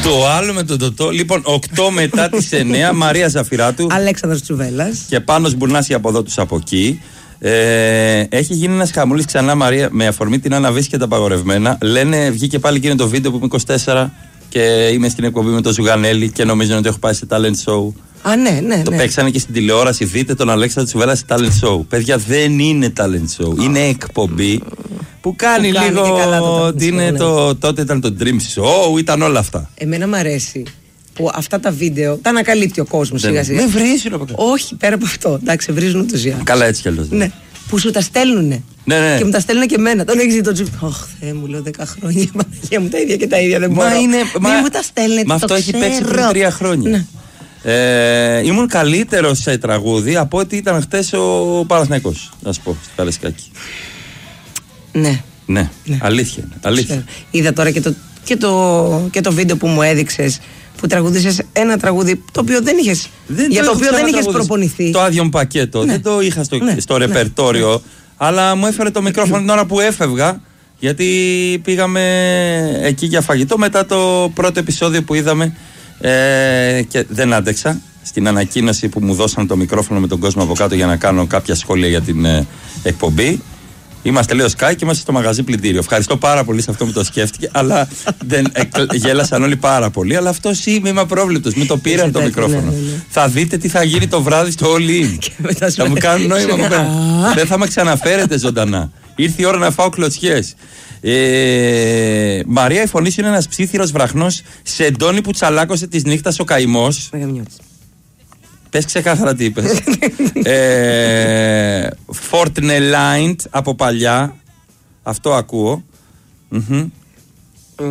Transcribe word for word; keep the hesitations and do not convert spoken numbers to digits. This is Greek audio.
Το άλλο με τον Τωτό. Λοιπόν, οκτώ μετά τις εννιά, Μαρία Ζαφυράτου. Αλέξανδρος Τσουβέλλας. Και Πάνος Μπουρνάς από εδώ τους από εκεί. Ε, έχει γίνει ένας χαμούλης ξανά, Μαρία, με αφορμή την Άννα Βύση και τα απαγορευμένα. Λένε, βγήκε πάλι εκείνο το βίντεο που είμαι είκοσι τέσσερα και είμαι στην εκπομπή με τον Ζουγανέλη και νομίζουν ότι έχω πάει σε talent show. Α, ναι, ναι. Το ναι. παίξανε και στην τηλεόραση. Δείτε τον Αλέξανδρο Τσουβέλλα σε talent show. Παιδιά, δεν είναι talent show. Είναι εκπομπή που κάνει που λίγο. Κάνει καλά το ότι είναι ναι. το, τότε ήταν το Dream Show, ήταν όλα αυτά. Εμένα μου αρέσει που αυτά τα βίντεο τα ανακαλύπτει ο κόσμος σιγά σιγά. Δεν βρίζουν από κάτω. Όχι, πέρα από αυτό. Εντάξει, βρίζουν ούτως ή άλλως. Καλά, έτσι κι αλλιώς. Ναι. Που σου τα στέλνουνε. Ναι, ναι. Και μου τα στέλνουν και εμένα. Τον έχεις δει το Τσουβέλλα. Ωχ, Θεέ μου, λέω δέκα χρόνια. Παναγία μου τα ίδια και τα ίδια δεν μπορώ. Μα είναι. Μη μου τα στέλνετε. Μα αυτό το έχει ξέρω. παίξει πριν τρία χρόνια. Ναι. Ε, ήμουν καλύτερος σε τραγούδι από ό,τι ήταν χτες ο Παναθηναϊκός. Να σου πω, στη Καραϊσκάκη. Ναι. Ναι, Ναι. αλήθεια. αλήθεια. Είδα τώρα και το, και, το, και το βίντεο που μου έδειξες που τραγουδίσες ένα τραγούδι το οποίο δεν είχες, Δεν για το το έχω οποίο δεν είχες ξανατραγουδήσει. προπονηθεί. Το άδειο μου πακέτο. Ναι. Δεν το είχα στο, Ναι. στο Ναι. ρεπερτόριο. Ναι. Αλλά μου έφερε το μικρόφωνο την ώρα που έφευγα. Γιατί πήγαμε εκεί για φαγητό μετά το πρώτο επεισόδιο που είδαμε. Ε, και δεν άντεξα. Στην ανακοίνωση που μου δώσαν το μικρόφωνο με τον κόσμο από κάτω για να κάνω κάποια σχόλια για την ε, εκπομπή. Είμαστε, λέω, Sky και είμαστε στο μαγαζί πλυντήριο. Ευχαριστώ πάρα πολύ σε αυτό που το σκέφτηκε. Αλλά δεν, ε, γέλασαν όλοι πάρα πολύ. Αλλά αυτό είμαι, είμαι απρόβλεπτος. Μην το πήραν το μικρόφωνο. Ναι, ναι, ναι. Θα δείτε τι θα γίνει το βράδυ στο All In. Θα μου κάνουν νόημα. Μου κάνουν. Δεν θα με ξαναφέρετε ζωντανά. Ήρθε η ώρα να φάω κλωτσιές. Ε, Μαρία, η φωνή σου είναι ένας ψήθυρος βραχνός σε εντόνι που τσαλάκωσε της νύχτας ο καημός. Πες ξεκάθαρα τι είπες. ε, Fortnite από παλιά. Αυτό ακούω. Mm-hmm.